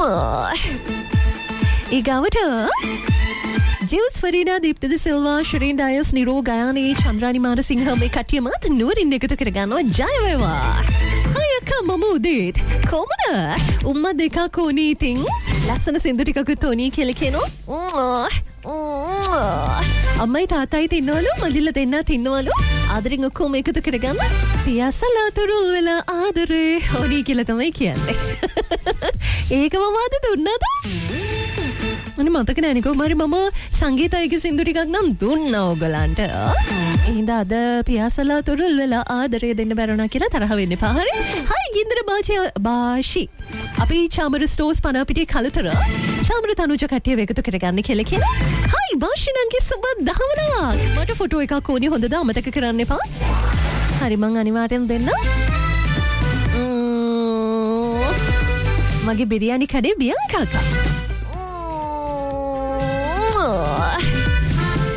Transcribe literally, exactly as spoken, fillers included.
ඊගවට ජෙව්ස් ෆරීනා දීප්තිද සිල්වා ශරීන් ඩයස් නිරෝ ගයානේ චන්ද්‍රානි මානසිංහ මේ කට්ටියමත් නුවරින් එකතු කරගන්නවා ජය වේවා. හයි අක්කා මම උදේත් කොහමද? උම්මා දෙකක් ඕනී ඉතින් ලස්සන සින්දු ටිකකුත් ඕනී කියලා කියනවා. අම්මයි තාත්තයි තින්නවලු මදිල්ල දෙන්නත් ඉන්නවලු ආදරෙන් ඔක්කොම එකතු කරගන්න පියසලා තුරුල් වෙලා ආදරේ ඕනී කියලා තමයි කියන්නේ. ඒක මම අද දුන්නාද? මම මතක නැහැ නිකෝ මරි මම සංගීතයේ සින්දු ටිකක් නම් දුන්නා ඔයගලන්ට. එහෙනම් අද පියාසලා තුරුල් වෙලා ආදරය දෙන්න බැරුණා කියලා තරහ වෙන්න එපා. හරි? හයි ගින්දර බාෂි බාෂි. අපි චාමර ස්ටෝර්ස් පනාපිටියේ කලතර චාමර තනුජ කට්ටිය එකතු කරගන්න කියලා කියලා. හයි බාෂි නංගි සුබ දහවනක්. මට ෆොටෝ එකක් ඕනේ හොඳද අමතක කරන්න එපා. හරි මං අනිවාර්යෙන් දෙන්න. මගේ බිරියානි කඩේ බියංකා.